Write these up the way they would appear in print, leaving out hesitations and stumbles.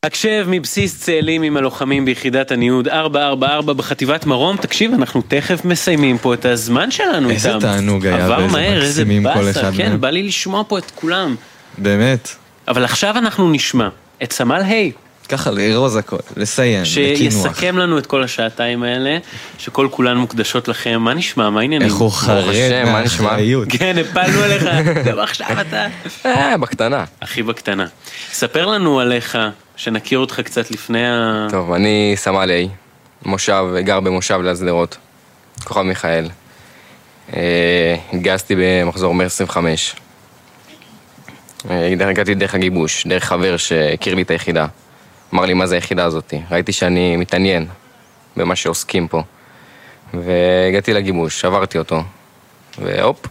הקשב מבסיס צאלים עם הלוחמים ביחידת הניוד 444 בחטיבת מרום. תקשיב, אנחנו תכף מסיימים פה את הזמן שלנו. איזה תענוג היה, עבר ואיזה מהר, איזה מקסימים כל בסה, אחד כן, מהם. בא לי לשמוע פה את כולם. באמת. אבל עכשיו אנחנו נשמע את סמל היי, ככה לארוז הכל, לסיים, לקינוח. שיסכם לנו את כל השעתיים האלה, שכל כולן מוקדשות לכם. מה נשמע? מה העניינים? איך הוא חרד מה נשמע? מהאחריות. כן, הפלנו עליך, גם עכשיו אתה. בקטנה. הכי בקטנה. ספר לנו עליך, שנכיר אותך קצת לפני טוב, אני סמל איי, גר במושב להסדרות, כוכב מיכאל. התגייסתי במחזור מרץ 25. הגעתי דרך הגיבוש, דרך חבר שהכיר לי את היחידה. אמר לי מה זה היחידה הזאת. ראיתי שאני מתעניין במה שעוסקים פה. והגעתי לגיבוש, עברתי אותו. והופ.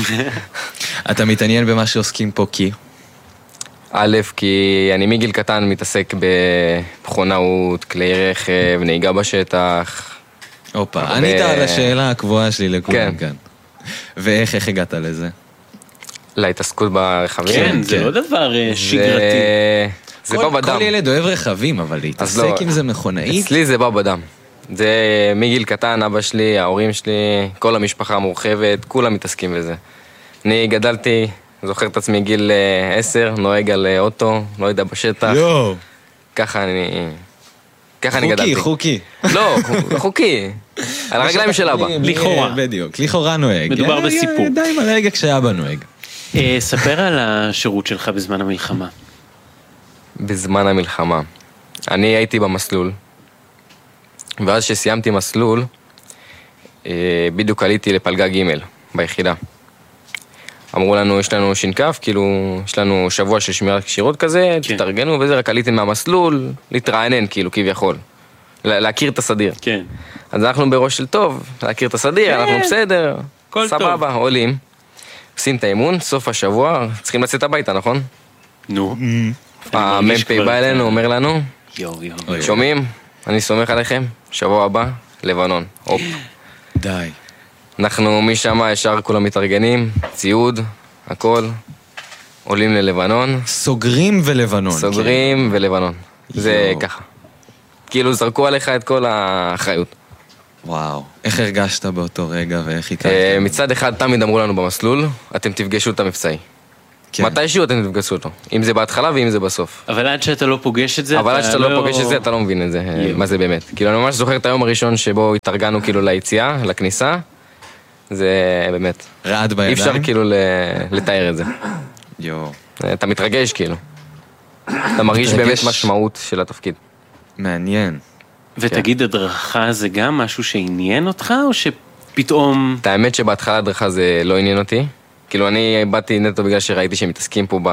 אתה מתעניין במה שעוסקים פה כי? א', כי אני מגיל קטן מתעסק במכונאות, כלי רכב, נהיגה בשטח. הופה, ענית על השאלה הקבועה שלי לכולם כאן. ואיך הגעת לזה? להתעסקות ברכבים. כן, זה לא דבר שגרתי. זה בא בדם. כל ילד אוהב רכבים, אבל להתעסק עם זה מכונאית? אצלי זה בא בדם. זה מגיל קטן, אבא שלי, ההורים שלי, כל המשפחה המורחבת, כולם מתעסקים בזה. אני גדלתי, זוכר את עצמי גיל 10, נוהג על אוטו, לא יודע, בשטח. יואו. ככה אני גדלתי. חוקי. לא, חוקי. על הרגליים של אבא. לכאורה. בדיוק, לכאורה נוהג. מדובר בסיפור. די עם הרגע כשאבא נוהג. ספר על השירות שלך בזמן המלחמה. בזמן המלחמה. אני הייתי במסלול, ואז שסיימתי מסלול, בדיוק עליתי לפלגה ג' ביחידה. אמרו לנו, יש לנו שינקף, כאילו, יש לנו שבוע של שמירת כשירות כזה, תתארגנו וזה, רק עליתי מהמסלול, להתרענן, כאילו, כביכול. להכיר את הסדיר. כן. אז אנחנו בראש של טוב, להכיר את הסדיר, אנחנו בסדר, סבבה, עולים, עושים את האימון, סוף השבוע, צריכים לצאת הביתה, נכון? נו. המ"פ בא אלינו, אומר לנו, יו. שומעים? אני סומך עליכם, שבוע הבא, לבנון. הופ. די. אנחנו משם ישר כולם מתארגנים, ציוד, הכל, עולים ללבנון. סוגרים ולבנון. סוגרים ולבנון. זה ככה. כאילו זרקו עליך את כל האחריות. וואו. איך הרגשת באותו רגע ואיך הכרת? מצד אחד תמיד אמרו לנו במסלול, אתם תפגשו את המבצעי. מתישהו אתם תפגשו אותו. אם זה בהתחלה ואם זה בסוף. אבל עד שאתה לא פוגש את זה, אבל עד שאתה לא פוגש את זה, אתה לא מבין את זה, מה זה באמת. כאילו אני ממש זוכר את היום הראשון שבו התארגנו כאילו ליציאה, לכניסה. זה באמת. רעד בידיים? אי אפשר כאילו לתאר את זה. יו. אתה מתרגש כאילו. אתה מרגיש באמת משמעות של התפקיד. מעניין. ותגיד, הדרכה זה גם משהו שעניין אותך, או שפתאום... את האמת שבהתחלה הדרכה זה לא עניין אותי. כאילו אני באתי נטו בגלל שראיתי שהם מתעסקים פה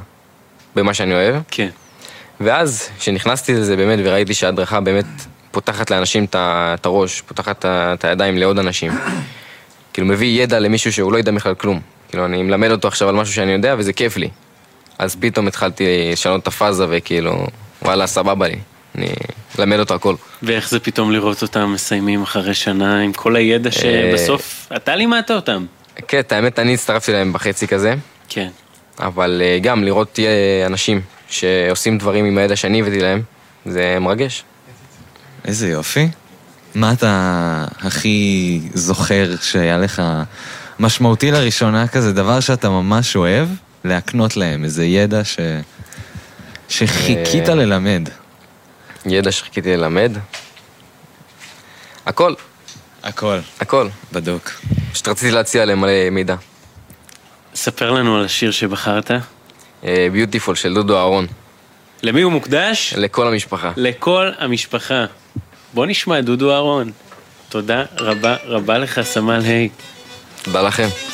במה שאני אוהב. כן. ואז כשנכנסתי לזה באמת וראיתי שההדרכה באמת פותחת לאנשים את הראש, פותחת את הידיים לעוד אנשים. כאילו מביא ידע למישהו שהוא לא ידע בכלל כלום. כאילו אני מלמד אותו עכשיו על משהו שאני יודע וזה כיף לי. אז פתאום התחלתי לשנות את הפאזה וכאילו, וואלה, סבבה לי. אני למד אותו הכל. ואיך זה פתאום לראות אותם מסיימים אחרי שנה עם כל הידע שבסוף אתה לימדת אותם? כן, את האמת אני הצטרפתי להם בחצי כזה. כן. אבל גם לראות אנשים שעושים דברים עם הידע שאני הבאתי להם, זה מרגש. איזה יופי. מה אתה הכי זוכר שהיה לך משמעותי לראשונה כזה, דבר שאתה ממש אוהב, להקנות להם, איזה ידע שחיכית ללמד? ידע שחיכיתי ללמד? הכל. הכל. בדוק. פשוט רציתי להציע להם מלא מידע. ספר לנו על השיר שבחרת. ביוטיפול של דודו אהרון. למי הוא מוקדש? לכל המשפחה. לכל המשפחה. בוא נשמע את דודו אהרון. תודה רבה רבה לך סמל היי. תודה לכם.